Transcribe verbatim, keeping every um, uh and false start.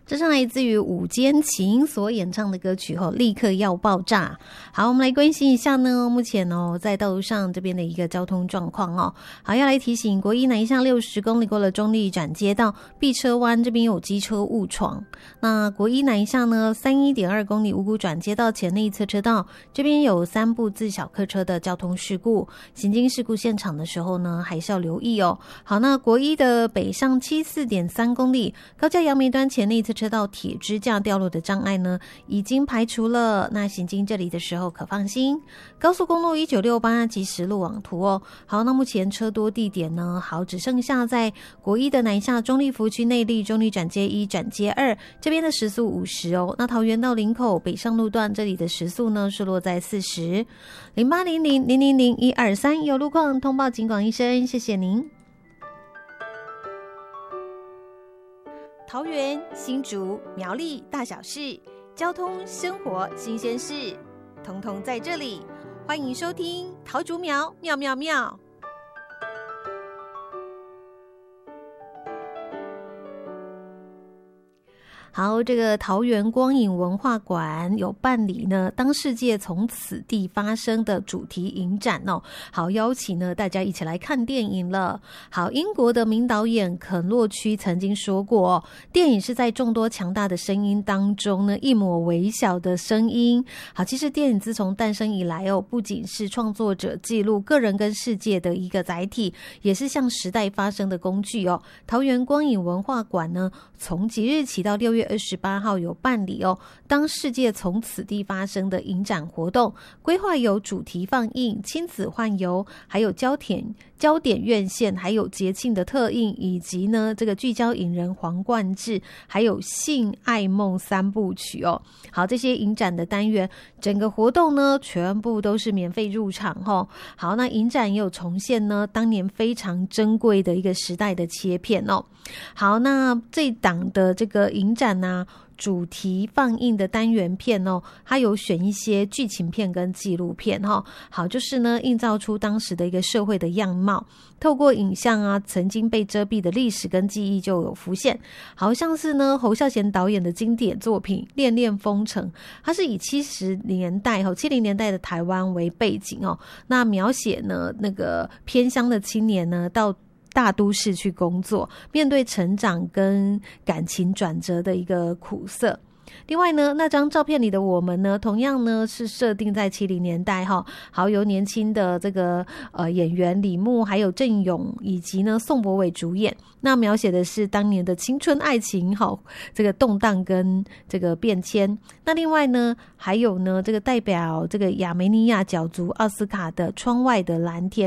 这是来自于五间琴所演唱的歌曲，立刻要爆炸。好，我们来关心一下呢，目前哦在道路上这边的一个交通状况哦。好，要来提醒国一南一向六十公里过了中立转接到碧车湾这边有机车误闯。那国一南一向呢三一点二公里五股转接到前内侧车道，这边有三部自小客车的交通事故，行经事故现场的时候呢还是要留意哦。好，那国一的北上七四点三公里高架杨梅端前内侧车道铁支架掉落的障碍呢已经排除了，那行经这里的时候可放心。高速公路一九六八及时路网图哦。好，那目前车多地点呢，好只剩下在国一的南下中立服务区内坜中立转接一转接二这边的时速五十哦。那桃园到林口北上路段这里的时速呢是落在四十。零八零零零零零一二三有路况通报警广一声，谢谢您。桃园、新竹、苗栗大小事，交通、生活、新鲜事，统统在这里。欢迎收听桃竹苗妙妙妙。好，这个桃园光影文化馆有办理呢当世界从此地发生的主题影展哦。好，邀请呢大家一起来看电影了。好，英国的名导演肯洛区曾经说过哦，电影是在众多强大的声音当中呢一抹微小的声音。好，其实电影自从诞生以来哦，不仅是创作者记录个人跟世界的一个载体，也是向时代发声的工具哦。桃园光影文化馆呢从即日起到六月二十八号有办理哦，当世界从此地发生的影展活动，规划有主题放映、亲子幻游，还有焦点焦点院线，还有节庆的特映，以及呢这个聚焦影人黄冠志，还有性爱梦三部曲哦。好，这些影展的单元，整个活动呢全部都是免费入场哦。好，那影展也有重现呢当年非常珍贵的一个时代的切片哦。好，那这档的这个影展呢、啊主题放映的单元片哦，它有选一些剧情片跟纪录片哦。好，就是呢映照出当时的一个社会的样貌，透过影像啊曾经被遮蔽的历史跟记忆就有浮现。好像是呢侯孝贤导演的经典作品《恋恋风尘》，它是以七十年代哦七零年代的台湾为背景哦，那描写呢那个偏乡的青年呢到大都市去工作，面对成长跟感情转折的一个苦涩。另外呢，那张照片里的我们呢，同样呢是设定在七零年代哈，好由年轻的这个呃演员李牧还有郑勇以及呢宋博伟主演，那描写的是当年的青春爱情哈，这个动荡跟这个变迁。那另外呢，还有呢这个代表这个亚美尼亚角族奥斯卡的《窗外的蓝天》。